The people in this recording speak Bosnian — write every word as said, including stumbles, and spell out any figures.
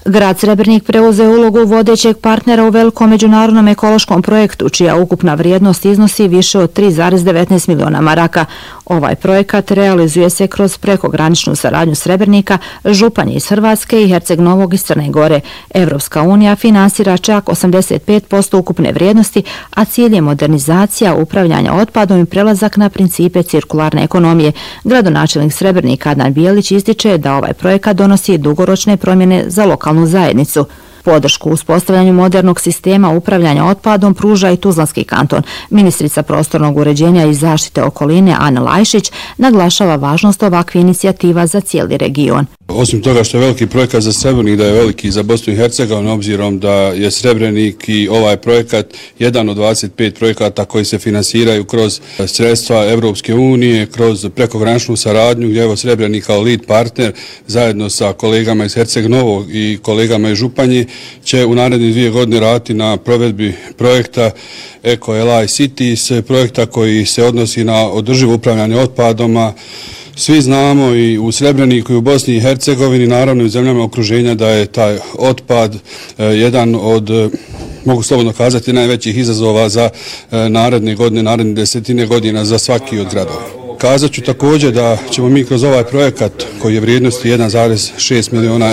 Grad Srebrnik preuzeo ulogu vodećeg partnera u velikom međunarodnom ekološkom projektu, čija ukupna vrijednost iznosi više od tri zarez devetnaest miliona maraka. Ovaj projekat realizuje se kroz prekograničnu saradnju Srebrnika, Županje iz Hrvatske i Herceg Novog iz Crne Gore. Evropska unija finansira čak osamdeset pet posto ukupne vrijednosti, a cilj je modernizacija upravljanja otpadom i prelazak na principe cirkularne ekonomije. Gradonačelnik Srebrnika Adnan Bijelić ističe da ovaj projekat donosi dugoročne promjene za lokalnu zajednicu. Podršku u uspostavljanju modernog sistema upravljanja otpadom pruža i Tuzlanski kanton. Ministrica prostornog uređenja i zaštite okoline Ana Lajšić naglašava važnost ovakve inicijativa za cijeli region. Osim toga što je veliki projekat za Srebrnik, da je veliki za Bosnu i Hercegovinu, obzirom da je Srebrnik i ovaj projekat jedan od dvadeset pet projekata koji se finansiraju kroz sredstva Evropske unije, kroz prekograničnu saradnju, gdje je Srebrnik kao lead partner zajedno sa kolegama iz Herceg Novog i kolegama iz Županje će u naredne dvije godine raditi na provedbi projekta Eco L I Cities, projekta koji se odnosi na održivo upravljanje otpadom. Svi znamo i u Srebreniku i u Bosni i Hercegovini, naravno i u zemljama okruženja, da je taj otpad jedan od, mogu slobodno kazati, najvećih izazova za naredne godine, naredne desetine godina za svaki od gradova. Kazat ću također da ćemo mi kroz ovaj projekat koji je vrijednosti jedan zarez šest miliona